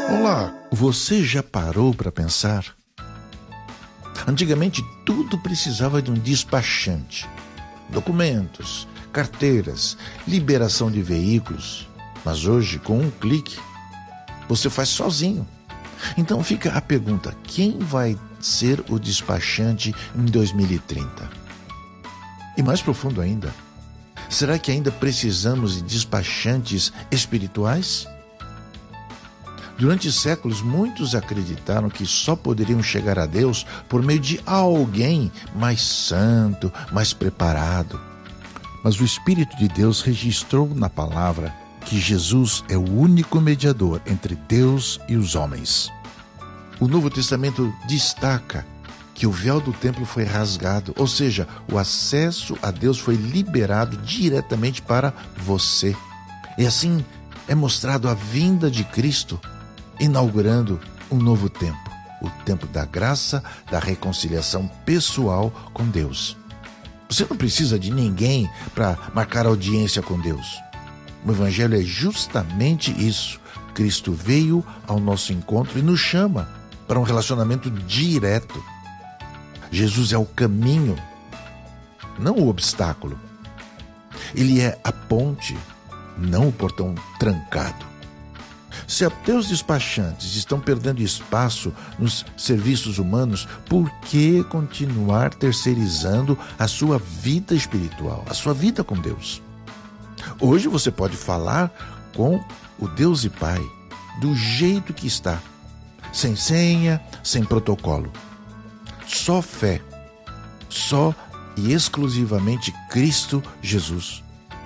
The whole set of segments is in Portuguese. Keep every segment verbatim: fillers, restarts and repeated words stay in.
Olá, você já parou para pensar? Antigamente tudo precisava de um despachante. Documentos, carteiras, liberação de veículos. Mas hoje, com um clique, você faz sozinho. Então fica a pergunta: quem vai ser o despachante em dois mil e trinta? E mais profundo ainda, será que ainda precisamos de despachantes espirituais? Durante séculos, muitos acreditaram que só poderiam chegar a Deus por meio de alguém mais santo, mais preparado. Mas o Espírito de Deus registrou na palavra que Jesus é o único mediador entre Deus e os homens. O Novo Testamento destaca que o véu do templo foi rasgado, ou seja, o acesso a Deus foi liberado diretamente para você. E assim é mostrado a vinda de Cristo, inaugurando um novo tempo, o tempo da graça, da reconciliação pessoal com Deus. Você não precisa de ninguém para marcar audiência com Deus. O Evangelho é justamente isso. Cristo veio ao nosso encontro e nos chama para um relacionamento direto. Jesus é o caminho, não o obstáculo. Ele é a ponte, não o portão trancado. Se até os despachantes estão perdendo espaço nos serviços humanos, por que continuar terceirizando a sua vida espiritual, a sua vida com Deus? Hoje você pode falar com o Deus e Pai do jeito que está, sem senha, sem protocolo. Só fé, só e exclusivamente Cristo Jesus.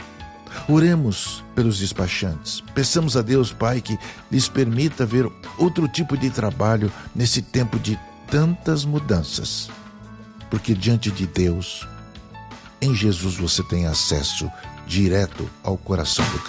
Oremos pelos despachantes. Peçamos a Deus, Pai, que lhes permita ver outro tipo de trabalho nesse tempo de tantas mudanças. Porque diante de Deus, em Jesus você tem acesso direto ao coração do Cristo.